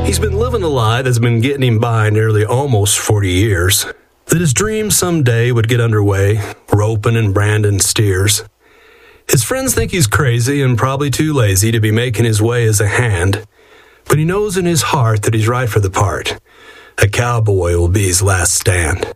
He's been living a lie that's been getting him by nearly almost 40 years. That his dream someday would get underway, roping and branding steers. His friends think he's crazy and probably too lazy to be making his way as a hand, but he knows in his heart that he's right for the part. A cowboy will be his last stand.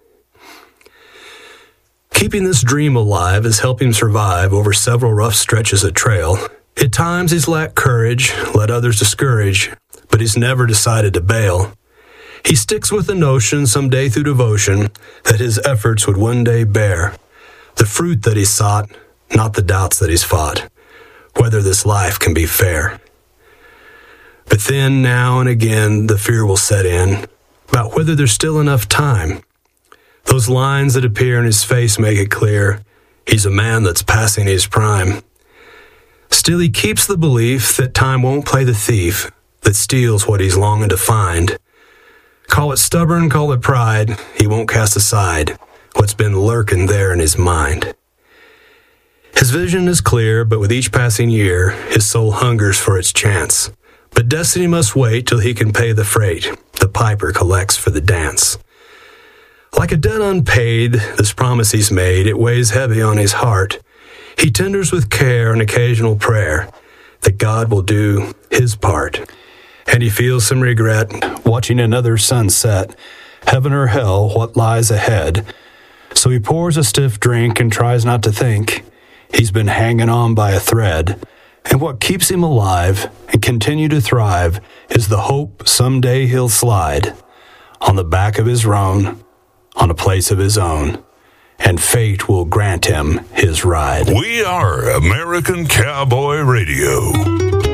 Keeping this dream alive has helped him survive over several rough stretches of trail. At times he's lacked courage, let others discourage, but he's never decided to bail. He sticks with the notion someday through devotion that his efforts would one day bear the fruit that he sought, not the doubts that he's fought, whether this life can be fair. But then, now and again, the fear will set in about whether there's still enough time. Those lines that appear in his face make it clear he's a man that's passing his prime. Still, he keeps the belief that time won't play the thief that steals what he's longing to find. Call it stubborn, call it pride, he won't cast aside what's been lurking there in his mind. His vision is clear, but with each passing year, his soul hungers for its chance. But destiny must wait till he can pay the freight the piper collects for the dance. Like a debt unpaid, this promise he's made, it weighs heavy on his heart. He tenders with care an occasional prayer that God will do his part. And he feels some regret watching another sunset, heaven or hell, what lies ahead. So he pours a stiff drink and tries not to think. He's been hanging on by a thread. And what keeps him alive and continue to thrive is the hope someday he'll slide on the back of his roan, on a place of his own, and fate will grant him his ride. We are American Cowboy Radio.